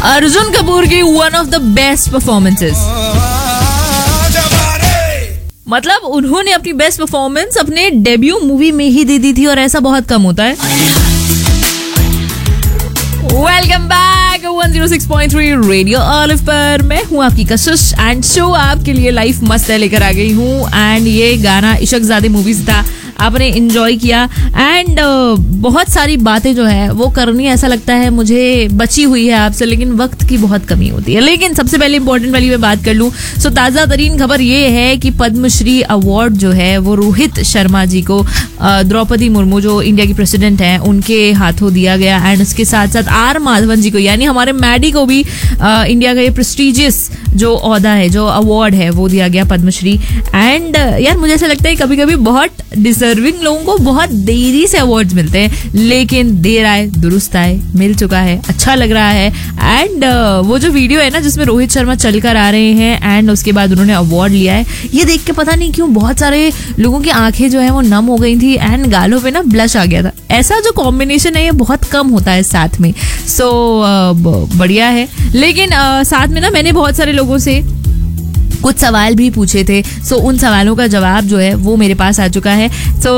अर्जुन कपूर की one of the best performances. मतलब उन्होंने अपनी बेस्ट परफॉर्मेंस अपने डेब्यू मूवी में ही दे दी थी और ऐसा बहुत कम होता है। वेलकम बैक 106.3 रेडियो ऑलिव पर मैं हूँ आपकी कशिश एंड शो आपके लिए लाइफ मस्त है लेकर आ गई हूँ। एंड ये गाना इश्कज़ादे मूवी से था, आपने एंजॉय किया एंड बहुत सारी बातें जो है वो करनी ऐसा लगता है मुझे बची हुई है आपसे, लेकिन वक्त की बहुत कमी होती है। लेकिन सबसे पहले इंपॉर्टेंट वाली मैं बात कर लूँ सो ताज़ा तरीन खबर ये है कि पद्मश्री अवार्ड जो है वो रोहित शर्मा जी को द्रौपदी मुर्मू जो इंडिया की प्रेसिडेंट हैं उनके हाथों दिया गया। एंड उसके साथ साथ आर माधवन जी को यानी हमारे मैडी को भी इंडिया का ये प्रेस्टिजियस जो ओहदा है, जो अवार्ड है वो दिया गया पद्मश्री। एंड यार मुझे ऐसा लगता है कभी कभी बहुत डिजर्विंग लोगों को बहुत देरी से अवार्ड्स मिलते हैं, लेकिन देर आए दुरुस्त आए, मिल चुका है, अच्छा लग रहा है। एंड वो जो वीडियो है ना जिसमें रोहित शर्मा चलकर आ रहे हैं एंड उसके बाद उन्होंने अवार्ड लिया है, ये देख के पता नहीं क्यों बहुत सारे लोगों की आंखें जो है वो नम हो गई थी एंड गालों पे ना ब्लश आ गया था। ऐसा जो कॉम्बिनेशन है ये बहुत कम होता है साथ में। सो बढ़िया है। लेकिन साथ में ना मैंने बहुत सारे लोगों से कुछ सवाल भी पूछे थे, सो उन सवालों का जवाब जो है वो मेरे पास आ चुका है। सो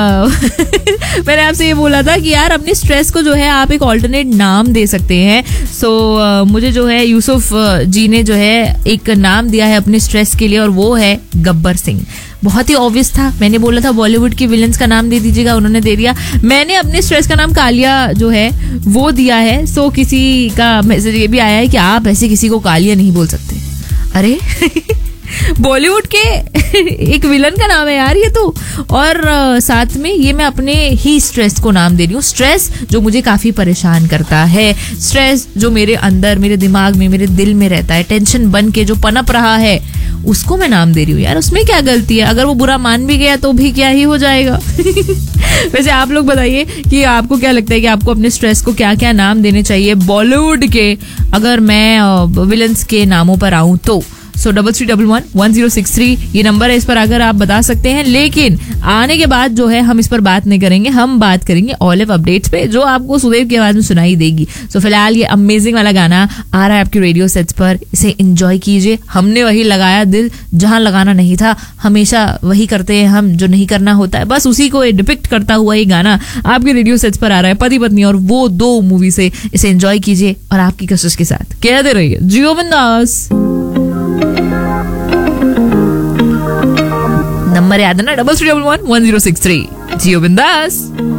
मैंने आपसे ये बोला था कि यार अपने स्ट्रेस को जो है आप एक ऑल्टरनेट नाम दे सकते हैं। सो मुझे जो है यूसुफ जी ने जो है एक नाम दिया है अपने स्ट्रेस के लिए और वो है गब्बर सिंह। बहुत ही ऑब्वियस था, मैंने बोला था बॉलीवुड के विलन्स का नाम दे दीजिएगा, उन्होंने दे दिया। मैंने अपने स्ट्रेस का नाम कालिया जो है वो दिया है। सो किसी का मैसेज ये भी आया है कि आप ऐसे किसी को कालिया नहीं बोल सकते। अरे बॉलीवुड के एक विलन का नाम है यार ये तो। और साथ में ये मैं अपने ही स्ट्रेस को नाम दे रही हूँ। स्ट्रेस जो मुझे काफी परेशान करता है, स्ट्रेस जो मेरे अंदर, मेरे दिमाग में, मेरे दिल में रहता है, टेंशन बन के जो पनप रहा है, उसको मैं नाम दे रही हूँ। यार उसमें क्या गलती है? अगर वो बुरा मान भी गया तो भी क्या ही हो जाएगा। वैसे आप लोग बताइए कि आपको क्या लगता है कि आपको अपने स्ट्रेस को क्या क्या नाम देने चाहिए बॉलीवुड के, अगर मैं विलन्स के नामों पर आऊं तो। सो 33111063 ये नंबर है, इस पर अगर आप बता सकते हैं। लेकिन आने के बाद जो है हम इस पर बात नहीं करेंगे, हम बात करेंगे ऑलिव अपडेट्स पे जो आपको सुदेव की आवाज में सुनाई देगी। सो फिलहाल ये अमेजिंग वाला गाना आ रहा है आपके रेडियो सेट्स पर, इसे एंजॉय कीजिए। हमने वही लगाया दिल जहां लगाना नहीं था, हमेशा वही करते हैं हम जो नहीं करना होता है, बस उसी को डिपिक्ट करता हुआ ये गाना आपके रेडियो सेट्स पर आ रहा है पति पत्नी और वो दो मूवी से। इसे एंजॉय कीजिए और आपकी कशिश के साथ कहते रहिए जियो बिंदास। नंबर याद है ना 33111063 जियो बिंदास।